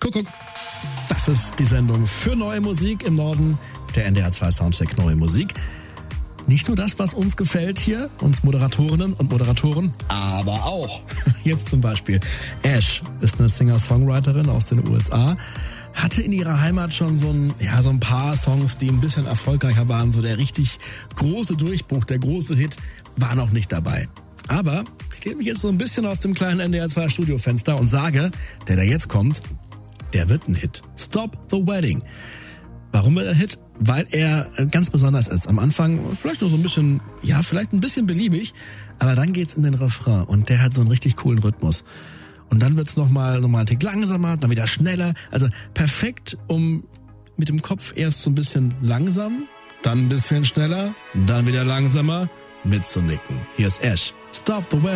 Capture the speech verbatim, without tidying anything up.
Kuckuck. Das ist die Sendung für neue Musik im Norden, der N D R zwei Soundcheck Neue Musik. Nicht nur das, was uns gefällt hier, uns Moderatorinnen und Moderatoren, aber auch jetzt zum Beispiel Ash ist eine Singer-Songwriterin aus den U S A, hatte in ihrer Heimat schon so ein, ja, so ein paar Songs, die ein bisschen erfolgreicher waren. So der richtig große Durchbruch, der große Hit war noch nicht dabei. Aber ich lehne mich jetzt so ein bisschen aus dem kleinen N D R zwei Studiofenster und sage, der da jetzt kommt, der wird ein Hit. Stop the Wedding. Warum wird er ein Hit? Weil er ganz besonders ist. Am Anfang vielleicht nur so ein bisschen, ja, vielleicht ein bisschen beliebig, aber dann geht's in den Refrain und der hat so einen richtig coolen Rhythmus. Und dann wird's nochmal noch mal einen Tick langsamer, dann wieder schneller. Also perfekt, um mit dem Kopf erst so ein bisschen langsam, dann ein bisschen schneller, dann wieder langsamer mitzunicken. Hier ist Ash. Stop the Wedding.